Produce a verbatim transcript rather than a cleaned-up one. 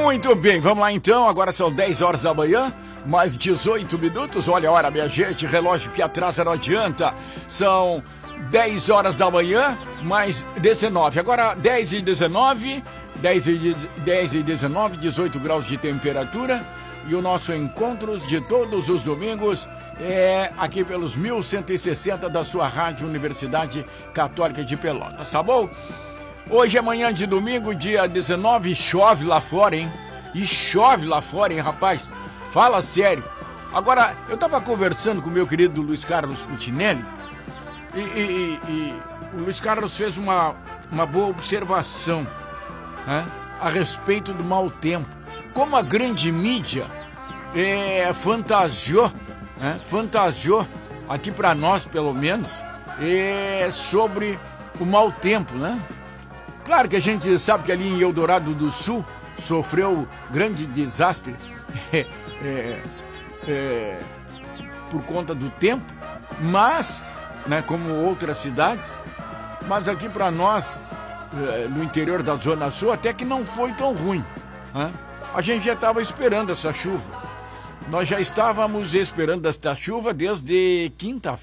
Muito bem, vamos lá então, agora são dez horas da manhã, mais dezoito minutos, olha a hora, minha gente, relógio que atrasa não adianta, são dez horas da manhã, mais dezenove, agora dez e dezenove, dez e dezenove, dezoito graus de temperatura, e o nosso encontros de todos os domingos é aqui pelos mil cento e sessenta da sua Rádio Universidade Católica de Pelotas, tá bom? Hoje é manhã de domingo, dia dezenove, chove lá fora, hein? E chove lá fora, hein, rapaz? Fala sério. Agora, eu tava conversando com o meu querido Luiz Carlos Putinelli e, e, e o Luiz Carlos fez uma, uma boa observação, né, a respeito do mau tempo. Como a grande mídia é, fantasiou, né, fantasiou, aqui para nós pelo menos, é, sobre o mau tempo, né? Claro que a gente sabe que ali em Eldorado do Sul sofreu grande desastre é, é, é, por conta do tempo, mas, né, como outras cidades, mas aqui para nós, é, no interior da Zona Sul, até que não foi tão ruim, né? A gente já estava esperando essa chuva. Nós já estávamos esperando esta chuva desde quinta-feira.